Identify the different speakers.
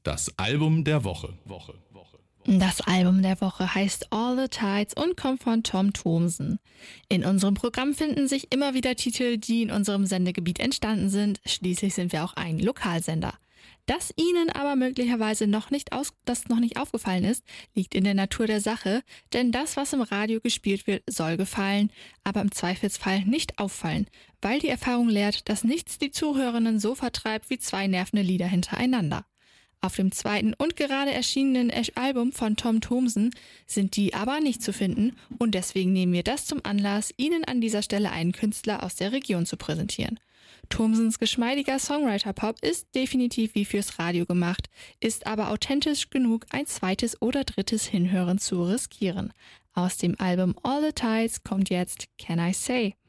Speaker 1: Das Album der Woche.
Speaker 2: Das Album der Woche heißt All the Tides und kommt von Tom Thomsen. In unserem Programm finden sich immer wieder Titel, die in unserem Sendegebiet entstanden sind. Schließlich sind wir auch ein Lokalsender. Dass Ihnen aber möglicherweise noch nicht aufgefallen ist, liegt in der Natur der Sache, denn das, was im Radio gespielt wird, soll gefallen, aber im Zweifelsfall nicht auffallen, weil die Erfahrung lehrt, dass nichts die Zuhörerinnen so vertreibt wie zwei nervende Lieder hintereinander. Auf dem zweiten und gerade erschienenen Album von Tom Thomsen sind die aber nicht zu finden und deswegen nehmen wir das zum Anlass, Ihnen an dieser Stelle einen Künstler aus der Region zu präsentieren. Thomsens geschmeidiger Songwriter-Pop ist definitiv wie fürs Radio gemacht, ist aber authentisch genug, ein zweites oder drittes Hinhören zu riskieren. Aus dem Album All the Tides kommt jetzt Can I Say?